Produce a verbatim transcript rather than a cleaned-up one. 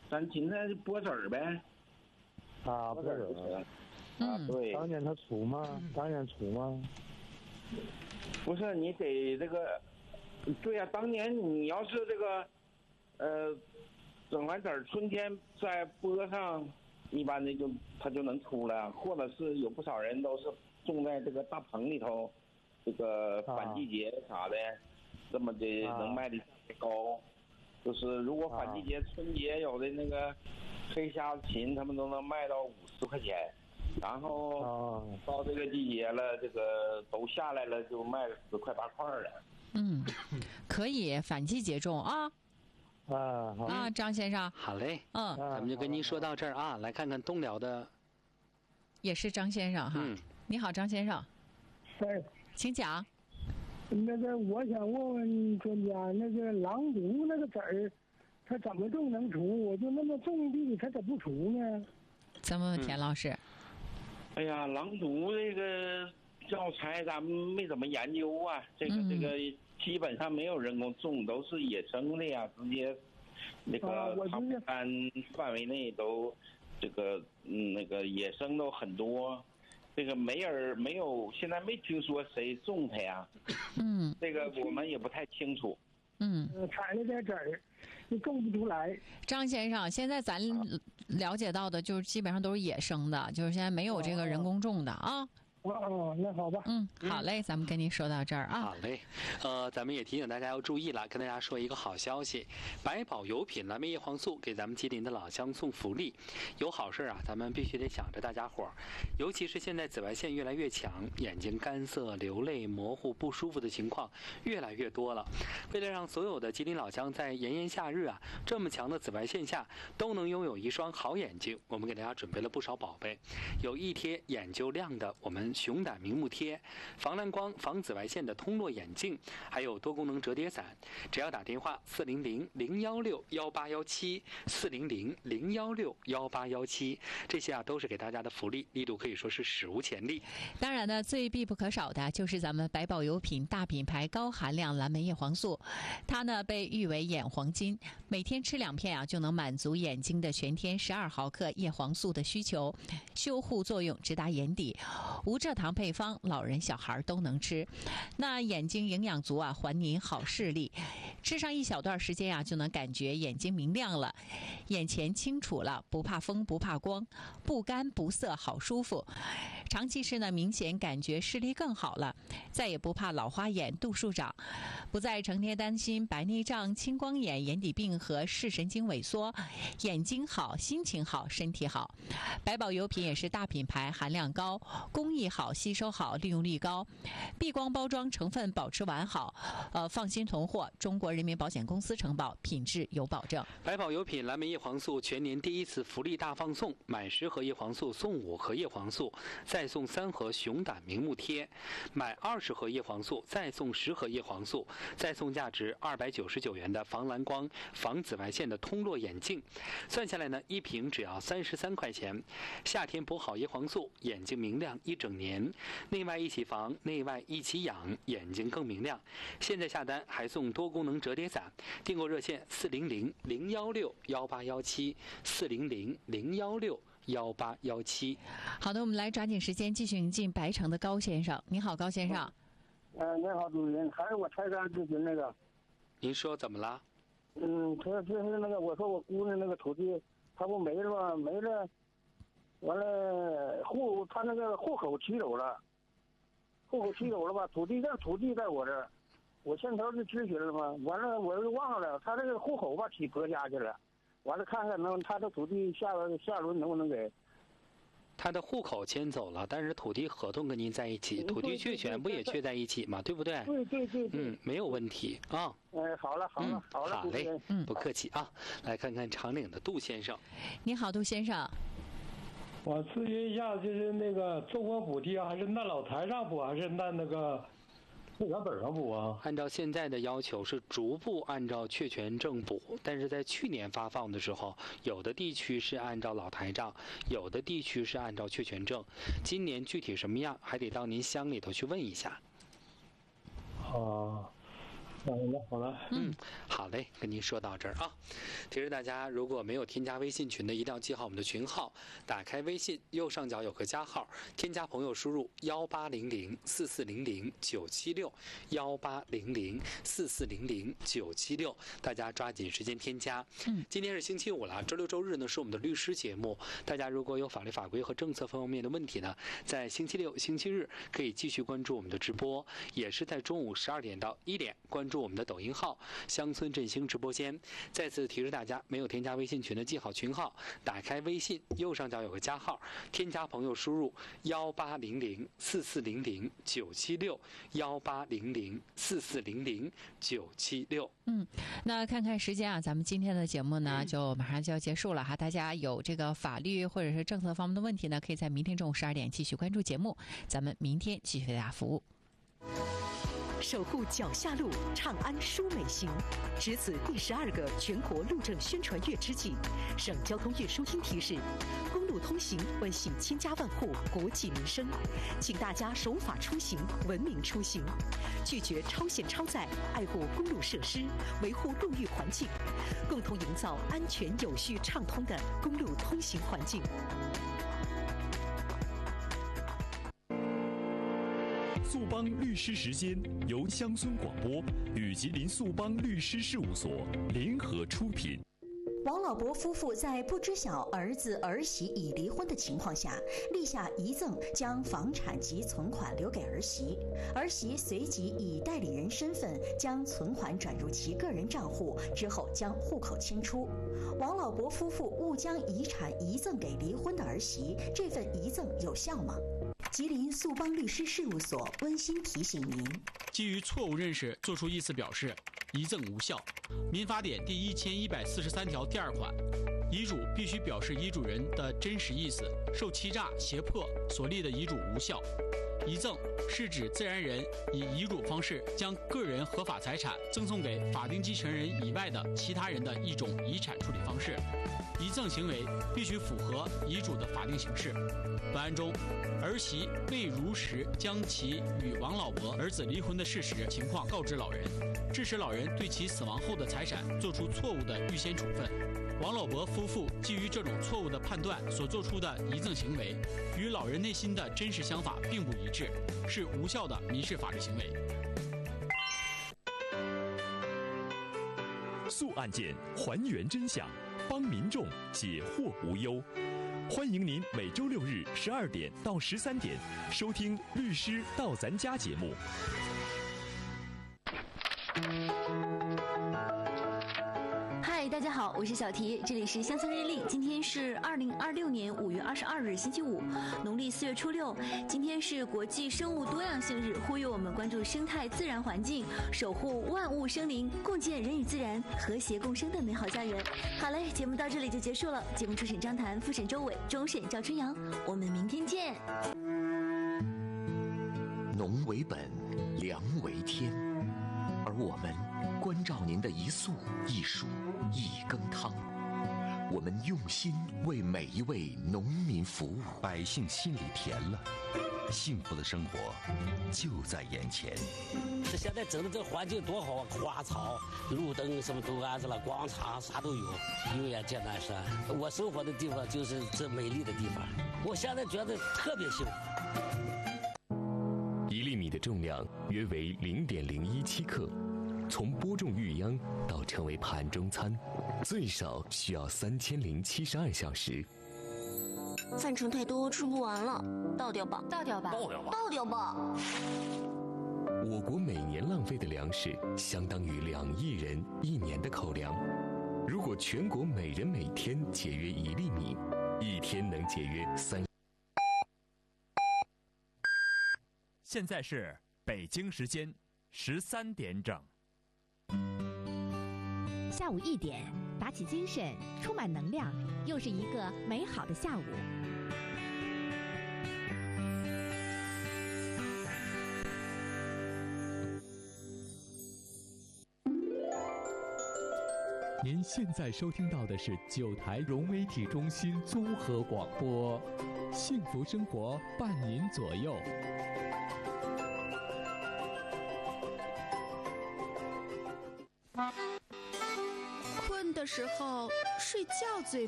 咱芹菜剥籽儿呗。 啊，剥籽儿。 啊，对。 当年他出吗？当年出吗？ 不是，你得这个，对呀、啊，当年你要是这个，呃，整完籽儿，春天再播上，一般的就它就能出了，或者是有不少人都是种在这个大棚里头，这个反季节啥的，啊、这么的能卖的价格高。就是如果反季节、啊、春节有的那个黑瞎子芹，他们都能卖到五十块钱。然后到这个季节了，这个都下来了，就卖十块八块了。 嗯，可以反季节种啊。 啊好啊，张先生， 好嘞。 嗯， 咱们就跟您说到这儿啊，来看看东辽的， 也是张先生哈。 嗯， 你好，张先生。 哎， 请讲。 那个，我想问问专家，那个狼毒那个籽儿，它怎么种能出？我就那么种地，它怎么不出呢？ 咱们问田老师。嗯哎呀，狼毒这个教材咱们没怎么研究啊，这个、嗯、这个基本上没有人工种，都是野生的呀，直接那个草山范围内都这个嗯那个野生都很多，这个没人没有，现在没听说谁种它呀， 嗯， 这个我们也不太清楚。 嗯， 采了点籽儿，你种不出来。 张先生，现在咱了解到的就是基本上都是野生的，就是现在没有这个人工种的啊。 哦哦，那好吧。 嗯，好嘞，咱们跟您说到这儿啊。 好嘞，呃，咱们也提醒大家要注意了，跟大家说一个好消息，百宝油品蓝莓叶黄素给咱们吉林的老乡送福利，有好事啊，咱们必须得想着大家伙儿，尤其是现在紫外线越来越强，眼睛干涩、流泪、模糊、不舒服的情况越来越多了。为了让所有的吉林老乡在炎炎夏日啊这么强的紫外线下都能拥有一双好眼睛，我们给大家准备了不少宝贝，有一贴眼就亮的我们熊胆明目贴，防蓝光防紫外线的通络眼镜，还有多功能折叠伞。只要打电话四零零零幺六幺八幺七四零零零幺六幺八幺七，这些啊都是给大家的福利，力度可以说是史无前例。 当然呢，最必不可少的就是咱们百宝油品大品牌高含量蓝莓叶黄素，它呢被誉为眼黄金，每天吃两片啊就能满足眼睛的全天十二毫克叶黄素的需求，修护作用直达眼底，无蔗糖配方，老人小孩都能吃。那眼睛营养足啊，还您好视力。吃上一小段时间啊，就能感觉眼睛明亮了，眼前清楚了，不怕风不怕光，不干不涩，好舒服。长期吃呢，明显感觉视力更好了，再也不怕老花眼、度数长，不再成天担心白内障、青光眼、眼底病和视神经萎缩。眼睛好，心情好，身体好。百宝油品也是大品牌，含量高，工艺好，吸收好，利用率高，避光包装成分保持完好，呃，放心囤货。中国人民保险公司承保，品质有保证。 百宝油品蓝莓叶黄素全年第一次福利大放送，买十盒叶黄素送五盒叶黄素，再送三盒熊胆明目贴；买二十盒叶黄素再送十盒叶黄素，再送价值二百九十九元的防蓝光、防紫外线的通络眼镜。算下来呢，一瓶只要三十三块钱。夏天补好叶黄素，眼睛明亮一整年，内外一起防，内外一起养，眼睛更明亮。现在下单还送多功能折叠伞，订购热线四零零零幺六幺八幺七四零零零幺六幺八幺七。 好的，我们来抓紧时间继续引进白城的高先生。你好，高先生。 呃，你好，主持人，还是我台上咨询那个。 您说怎么了？ 嗯，他就是那个，我说我姑娘那个土地，他不没了吗？没了，完了户他那个户口取走了，户口取走了吧？土地这土地在我这儿，我现头是咨询了吗？完了我又忘了，他这个户口吧起婆家去了，完了看看能他的土地下下轮能不能给。 他的户口迁走了，但是土地合同跟您在一起，土地确权不也确在一起吗？对不对？ 对对对对。 嗯，没有问题啊。 哎，好了好了、嗯、好了， 好嘞，嗯，不客气啊。来看看长岭的杜先生。 你好，杜先生。 我咨询一下，就是那个综合补贴还是按老台上补，还是按那个户口本上补啊？ 按照现在的要求是逐步按照确权证补，但是在去年发放的时候，有的地区是按照老台账，有的地区是按照确权证。今年具体什么样，还得到您乡里头去问一下。 啊， 好了好了， 嗯，好嘞，跟您说到这儿啊。提示大家，如果没有添加微信群的，一定要记好我们的群号。打开微信，右上角有个加号，添加朋友输入幺八零零四四零零九七六幺八零零四四零零九七六，大家抓紧时间添加。 嗯， 今天是星期五了，周六周日呢是我们的律师节目。大家如果有法律法规和政策方面的问题呢，在星期六、星期日可以继续关注我们的直播，也是在中午十二点到一点关注我们的抖音号乡村振兴直播间。再次提示大家，没有添加微信群的记好群号，打开微信右上角有个加号，添加朋友输入幺八零零四四零零九七六幺八零零四四零零九七六。 嗯，那看看时间啊，咱们今天的节目呢就马上就要结束了哈。大家有这个法律或者是政策方面的问题呢，可以在明天中午十二点继续关注节目，咱们明天继续为大家服务。 守护脚下路，长安舒美行。值此第十二个全国路政宣传月之际，省交通运输厅提示：公路通行关系千家万户国计民生，请大家守法出行，文明出行，拒绝超限超载，爱护公路设施，维护路域环境，共同营造安全有序畅通的公路通行环境。 速帮律师时间由乡村广播与吉林速帮律师事务所联合出品。 王老伯夫妇在不知晓儿子儿媳已离婚的情况下，立下遗赠，将房产及存款留给儿媳。儿媳随即以代理人身份将存款转入其个人账户，之后将户口迁出。王老伯夫妇误将遗产遗赠给离婚的儿媳，这份遗赠有效吗？吉林速帮律师事务所温馨提醒您： 基于错误认识作出意思表示，遗赠无效。民法典第一千一百四十三条第二款，遗嘱必须表示遗嘱人的真实意思，受欺诈、胁迫所立的遗嘱无效。遗赠是指自然人以遗嘱方式将个人合法财产赠送给法定继承人以外的其他人的一种遗产处理方式。遗赠行为必须符合遗嘱的法定形式。本案中，儿媳未如实将其与王老伯儿子离婚的事实情况告知老人，致使老人对其死亡后的财产做出错误的预先处分。王老伯夫妇基于这种错误的判断所做出的遗赠行为，与老人内心的真实想法并不一致，是无效的民事法律行为。 诉案件，还原真相，帮民众解惑无忧。欢迎您每周六日十二点到十三点收听《律师到咱家》节目。 嗨，大家好，我是小提，这里是乡村日历。今天是二零二六年五月二十二日，星期五，农历四月初六。今天是国际生物多样性日，呼吁我们关注生态自然环境，守护万物生灵，共建人与自然和谐共生的美好家园。好嘞，节目到这里就结束了。节目初审张谭，复审周伟，终审赵春阳。我们明天见。 农为本，粮为天，而我们关照您的一粟一黍一羹汤，我们用心为每一位农民服务， 百姓心里甜了，幸福的生活就在眼前。 这现在整的这环境多好，花草、路灯什么都安置了，广场啥都有，油盐剑南山。我生活的地方就是这美丽的地方，我现在觉得特别幸福。 一粒米的重量约为零点零一七克。从播种育秧到成为盘中餐，最少需要三千零七十二小时。 饭盛太多，吃不完了，倒掉吧，倒掉吧， 倒掉吧， 倒掉吧。 我国每年浪费的粮食相当于两亿人一年的口粮。如果全国每人每天节约一粒米，一天能节约三。 现在是北京时间十三点整。 下午一点，打起精神，充满能量，又是一个美好的下午。 您现在收听到的是九台融媒体中心综合广播，幸福生活伴您左右。 的时候睡觉最